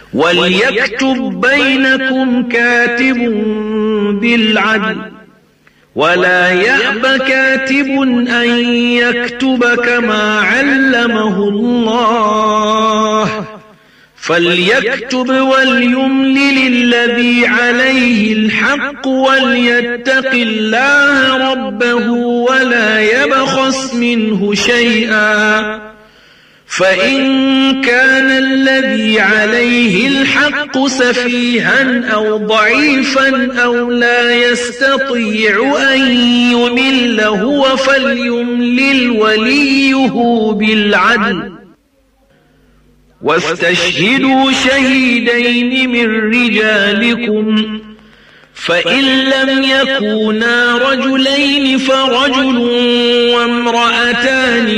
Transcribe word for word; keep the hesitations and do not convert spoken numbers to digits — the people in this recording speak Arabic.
وليكتب بينكم كاتب بالعدل ولا يأب كاتب أن يكتب كما علمه الله فليكتب وليملل الذي عليه الحق وليتق الله ربه ولا يبخس منه شيئا فإن كان الذي عليه الحق سفيها أو ضعيفا أو لا يستطيع أن يمل هو فليملل وليه بالعدل واستشهدوا شهيدين من رجالكم فإن لم يكونا رجلين فرجل وامرأتان